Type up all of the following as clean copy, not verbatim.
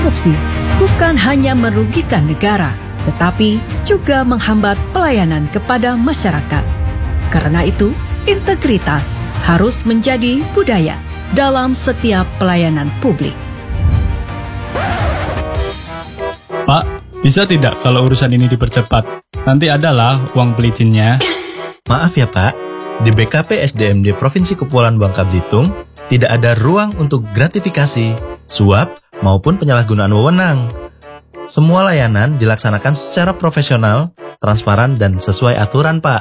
korupsi bukan hanya merugikan negara, tetapi juga menghambat pelayanan kepada masyarakat. Karena itu, integritas harus menjadi budaya dalam setiap pelayanan publik. Pak, bisa tidak kalau urusan ini dipercepat? Nanti adalah uang pelicinnya. Maaf ya Pak, di BKP SDMD Provinsi Kepulauan Bangka Belitung tidak ada ruang untuk gratifikasi, suap, maupun penyalahgunaan wewenang. Semua layanan dilaksanakan secara profesional, transparan, dan sesuai aturan, Pak.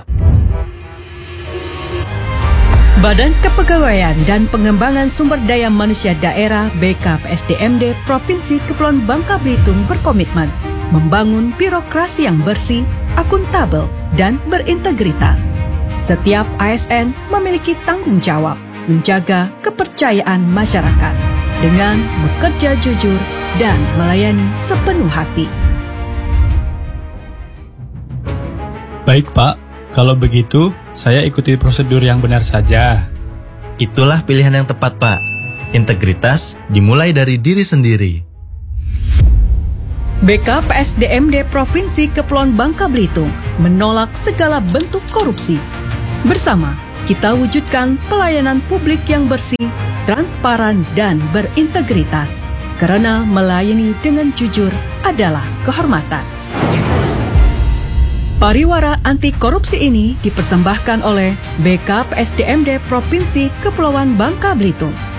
Badan Kepegawaian dan Pengembangan Sumber Daya Manusia Daerah BKPSDMD Provinsi Kepulauan Bangka Belitung berkomitmen membangun birokrasi yang bersih, akuntabel, dan berintegritas. Setiap ASN memiliki tanggung jawab menjaga kepercayaan masyarakat dengan bekerja jujur dan melayani sepenuh hati. Baik Pak, kalau begitu saya ikuti prosedur yang benar saja. Itulah pilihan yang tepat, Pak. Integritas dimulai dari diri sendiri. BKPSDMD Provinsi Kepulauan Bangka Belitung menolak segala bentuk korupsi. Bersama, kita wujudkan pelayanan publik yang bersih, transparan, dan berintegritas. Karena melayani dengan jujur adalah kehormatan. Pariwara anti korupsi ini dipersembahkan oleh BKPSDMD Provinsi Kepulauan Bangka Belitung.